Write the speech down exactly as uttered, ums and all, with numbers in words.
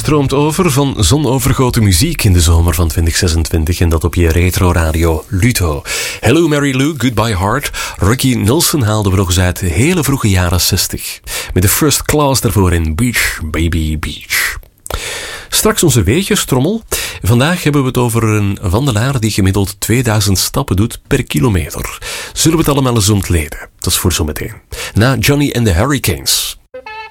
stroomt over van zonovergoten muziek in de zomer van twintig zesentwintig en dat op je retro-radio Luto. Hello Mary Lou, Goodbye Heart. Ricky Nelson haalden we nog eens uit de hele vroege jaren zestig. Met de first class daarvoor in Beach, Baby Beach. Straks onze weetjestrommel. Vandaag hebben we het over een wandelaar die gemiddeld tweeduizend stappen doet per kilometer. Zullen we het allemaal eens ontleden? Dat is voor zometeen. Na Johnny and the Hurricanes.